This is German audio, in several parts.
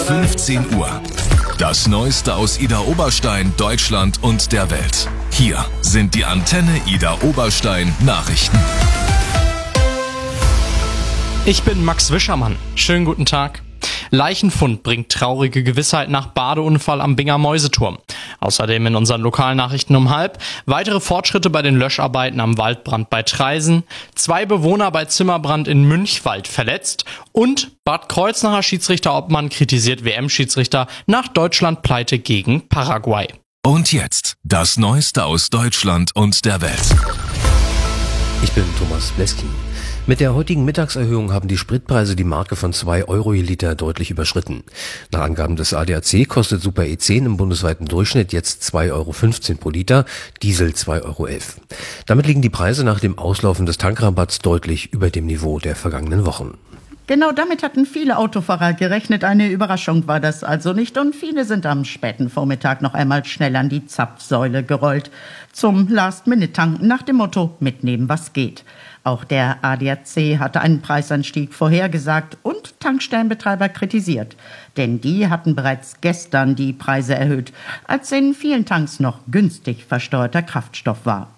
15 Uhr. Das Neueste aus Idar-Oberstein, Deutschland und der Welt. Hier sind die Antenne Idar-Oberstein Nachrichten. Ich bin Max Wischermann. Schönen guten Tag. Leichenfund bringt traurige Gewissheit nach Badeunfall am Binger Mäuseturm. Außerdem in unseren Lokalnachrichten um 12:30 weitere Fortschritte bei den Löscharbeiten am Waldbrand bei Traisen, 2 Bewohner bei Zimmerbrand in Münchwald verletzt und Bad Kreuznacher Schiedsrichter Obmann kritisiert WM-Schiedsrichter nach Deutschland-Pleite gegen Paraguay. Und jetzt das Neueste aus Deutschland und der Welt. Ich bin Thomas Bleskin. Mit der heutigen Mittagserhöhung haben die Spritpreise die Marke von 2 Euro je Liter deutlich überschritten. Nach Angaben des ADAC kostet Super E10 im bundesweiten Durchschnitt jetzt 2,15 Euro pro Liter, Diesel 2,11 Euro. Damit liegen die Preise nach dem Auslaufen des Tankrabatts deutlich über dem Niveau der vergangenen Wochen. Genau damit hatten viele Autofahrer gerechnet. Eine Überraschung war das also nicht. Und viele sind am späten Vormittag noch einmal schnell an die Zapfsäule gerollt. Zum Last-Minute-Tanken nach dem Motto, mitnehmen was geht. Auch der ADAC hatte einen Preisanstieg vorhergesagt und Tankstellenbetreiber kritisiert. Denn die hatten bereits gestern die Preise erhöht, als in vielen Tanks noch günstig versteuerter Kraftstoff war.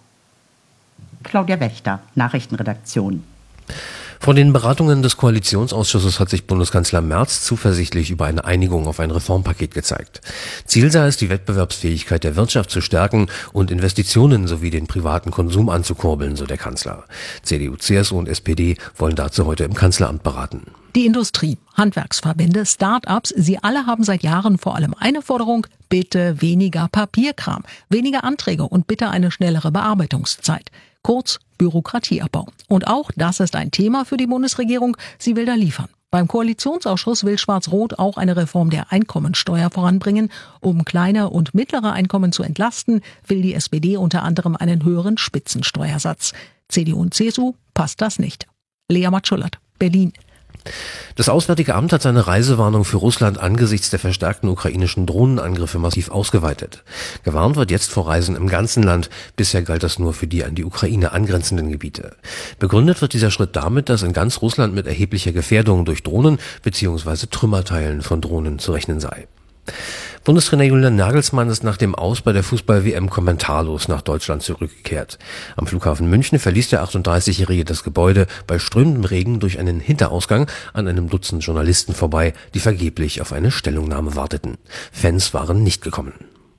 Claudia Wächter, Nachrichtenredaktion. Vor den Beratungen des Koalitionsausschusses hat sich Bundeskanzler Merz zuversichtlich über eine Einigung auf ein Reformpaket gezeigt. Ziel sei es, die Wettbewerbsfähigkeit der Wirtschaft zu stärken und Investitionen sowie den privaten Konsum anzukurbeln, so der Kanzler. CDU, CSU und SPD wollen dazu heute im Kanzleramt beraten. Die Industrie, Handwerksverbände, Start-ups, sie alle haben seit Jahren vor allem eine Forderung: bitte weniger Papierkram, weniger Anträge und bitte eine schnellere Bearbeitungszeit. Kurz Bürokratieabbau. Und auch das ist ein Thema für die Bundesregierung. Sie will da liefern. Beim Koalitionsausschuss will Schwarz-Rot auch eine Reform der Einkommensteuer voranbringen. Um kleine und mittlere Einkommen zu entlasten, will die SPD unter anderem einen höheren Spitzensteuersatz. CDU und CSU passt das nicht. Lea Matschullert, Berlin. Das Auswärtige Amt hat seine Reisewarnung für Russland angesichts der verstärkten ukrainischen Drohnenangriffe massiv ausgeweitet. Gewarnt wird jetzt vor Reisen im ganzen Land. Bisher galt das nur für die an die Ukraine angrenzenden Gebiete. Begründet wird dieser Schritt damit, dass in ganz Russland mit erheblicher Gefährdung durch Drohnen bzw. Trümmerteilen von Drohnen zu rechnen sei. Bundestrainer Julian Nagelsmann ist nach dem Aus bei der Fußball-WM kommentarlos nach Deutschland zurückgekehrt. Am Flughafen München verließ der 38-Jährige das Gebäude bei strömendem Regen durch einen Hinterausgang an einem Dutzend Journalisten vorbei, die vergeblich auf eine Stellungnahme warteten. Fans waren nicht gekommen.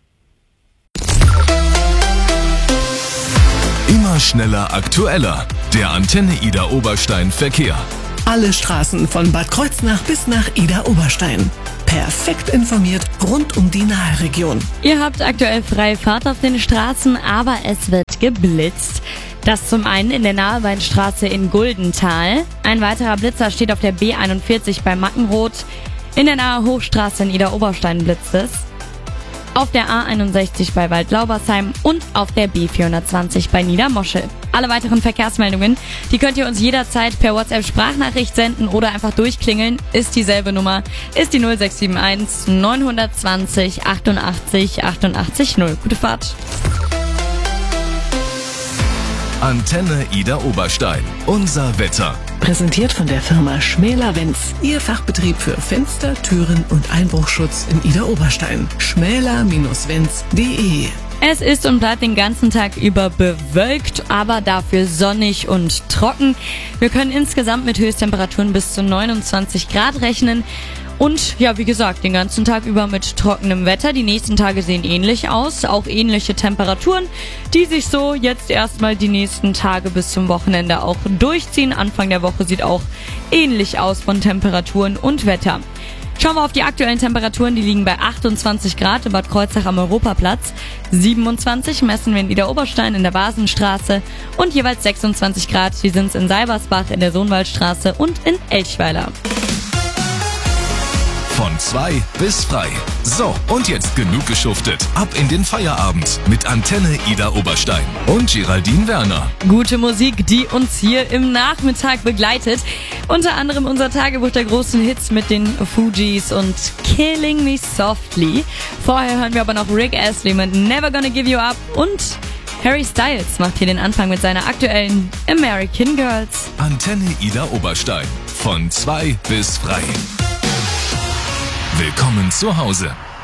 Immer schneller, aktueller. Der Antenne Idar-Oberstein Verkehr. Alle Straßen von Bad Kreuznach bis nach Idar-Oberstein. Perfekt informiert rund um die Nahe-Region. Ihr habt aktuell freie Fahrt auf den Straßen, aber es wird geblitzt. Das zum einen in der Naheweinstraße in Guldental. Ein weiterer Blitzer steht auf der B41 bei Mackenroth. In der Nahe Hochstraße in Idar-Oberstein blitzt es. Auf der A61 bei Waldlaubersheim und auf der B420 bei Niedermoschel. Alle weiteren Verkehrsmeldungen, die könnt ihr uns jederzeit per WhatsApp-Sprachnachricht senden oder einfach durchklingeln. Ist dieselbe Nummer, ist die 0671 920 88 88 0. Gute Fahrt. Antenne Idar-Oberstein. Unser Wetter. Präsentiert von der Firma Schmäler-Wenz. Ihr Fachbetrieb für Fenster, Türen und Einbruchschutz in Idar-Oberstein. schmäler-wenz.de. Es ist und bleibt den ganzen Tag über bewölkt, aber dafür sonnig und trocken. Wir können insgesamt mit Höchsttemperaturen bis zu 29 Grad rechnen. Und ja, wie gesagt, den ganzen Tag über mit trockenem Wetter. Die nächsten Tage sehen ähnlich aus, auch ähnliche Temperaturen, die sich so jetzt erstmal die nächsten Tage bis zum Wochenende auch durchziehen. Anfang der Woche sieht auch ähnlich aus von Temperaturen und Wetter. Schauen wir auf die aktuellen Temperaturen, die liegen bei 28 Grad in Bad Kreuznach am Europaplatz, 27 messen wir in Idar-Oberstein in der Basenstraße und jeweils 26 Grad, die sind es in Seibersbach in der Sohnwaldstraße und in Elchweiler. Von 2 bis frei. So, und jetzt genug geschuftet. Ab in den Feierabend mit Antenne Idar-Oberstein und Geraldine Werner. Gute Musik, die uns hier im Nachmittag begleitet. Unter anderem unser Tagebuch der großen Hits mit den Fugees und Killing Me Softly. Vorher hören wir aber noch Rick Astley mit Never Gonna Give You Up und Harry Styles macht hier den Anfang mit seiner aktuellen American Girls. Antenne Idar-Oberstein. Von 2 bis frei. Willkommen zu Hause.